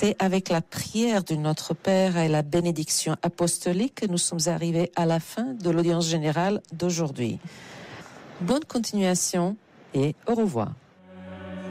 C'est avec la prière de notre Père et la bénédiction apostolique que nous sommes arrivés à la fin de l'audience générale d'aujourd'hui. Bonne continuation et au revoir.